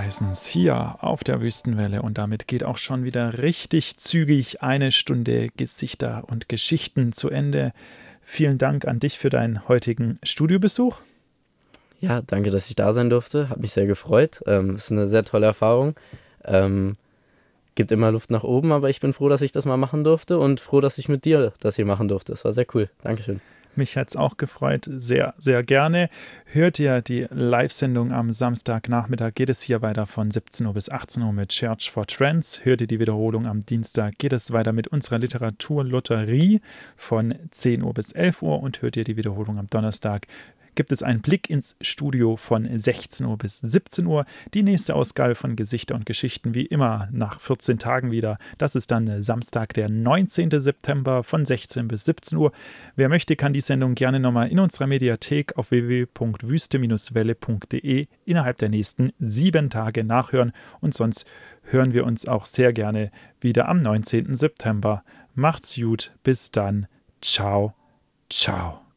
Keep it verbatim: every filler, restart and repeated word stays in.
Horizons hier auf der Wüstenwelle und damit geht auch schon wieder richtig zügig eine Stunde Gesichter und Geschichten zu Ende. Vielen Dank an dich für deinen heutigen Studiobesuch. Ja, danke, dass ich da sein durfte. Hat mich sehr gefreut. Ähm, ist eine sehr tolle Erfahrung. Ähm, gibt immer Luft nach oben, aber ich bin froh, dass ich das mal machen durfte und froh, dass ich mit dir das hier machen durfte. Das war sehr cool. Dankeschön. Mich hat es auch gefreut, sehr, sehr gerne. Hört ihr die Live-Sendung am Samstagnachmittag, geht es hier weiter von siebzehn Uhr bis achtzehn Uhr mit Church for Trends. Hört ihr die Wiederholung am Dienstag, geht es weiter mit unserer Literaturlotterie von zehn Uhr bis elf Uhr und hört ihr die Wiederholung am Donnerstag, gibt es einen Blick ins Studio von sechzehn Uhr bis siebzehn Uhr. Die nächste Ausgabe von Gesichter und Geschichten wie immer nach vierzehn Tagen wieder. Das ist dann Samstag, der neunzehnten September von sechzehn bis siebzehn Uhr. Wer möchte, kann die Sendung gerne nochmal in unserer Mediathek auf w w w punkt wüste welle punkt d e innerhalb der nächsten sieben Tage nachhören. Und sonst hören wir uns auch sehr gerne wieder am neunzehnten September. Macht's gut, bis dann. Ciao, ciao.